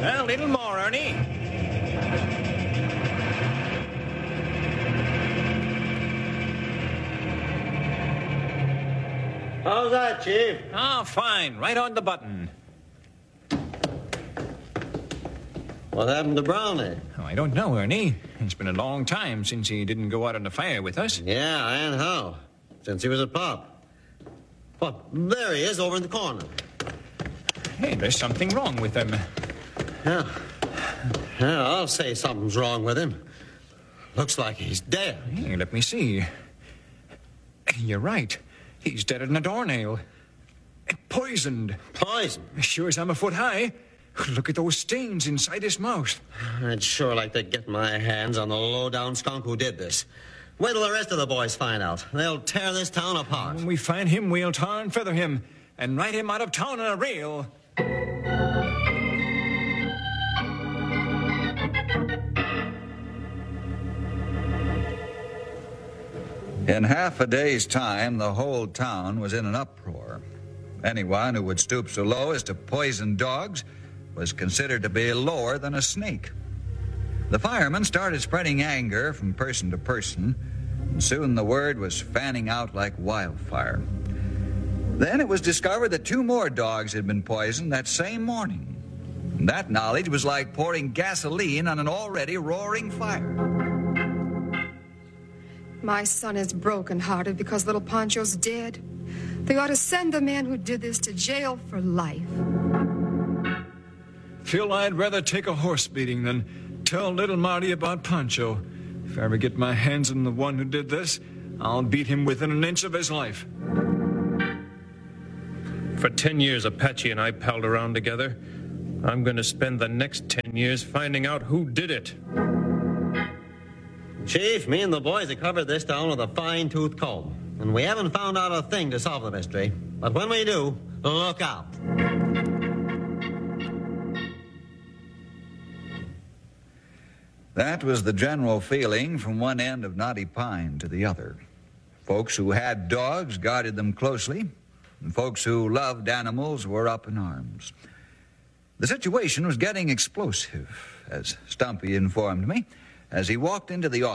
A little more, Ernie. How's that, Chief? Ah, fine. Right on the button. What happened to Brownie? Oh, I don't know, Ernie. It's been a long time since he didn't go out on the fire with us. Yeah, and how? Since he was a pup. What? There he is, over in the corner. Hey, there's something wrong with him. Yeah, I'll say something's wrong with him. Looks like he's dead. Hey, let me see. You're right. He's deader than a doornail. Poisoned. Poison? Sure as I'm a foot high. Look at those stains inside his mouth. I'd sure like to get my hands on the low-down skunk who did this. Wait till the rest of the boys find out. They'll tear this town apart. When we find him, we'll tar and feather him and ride him out of town on a rail. In half a day's time, the whole town was in an uproar. Anyone who would stoop so low as to poison dogs was considered to be lower than a snake. The firemen started spreading anger from person to person, and soon the word was fanning out like wildfire. Then it was discovered that 2 more dogs had been poisoned that same morning. And that knowledge was like pouring gasoline on an already roaring fire. My son is broken-hearted because little Pancho's dead. They ought to send the man who did this to jail for life. Phil, I'd rather take a horse beating than tell little Marty about Pancho. If I ever get my hands on the one who did this, I'll beat him within an inch of his life. For 10 years, Apache and I palled around together. I'm going to spend the next 10 years finding out who did it. Chief, me and the boys have covered this town with a fine-tooth comb. And we haven't found out a thing to solve the mystery. But when we do, look out. That was the general feeling from one end of Knotty Pine to the other. Folks who had dogs guarded them closely, and folks who loved animals were up in arms. The situation was getting explosive, as Stumpy informed me, as he walked into the office.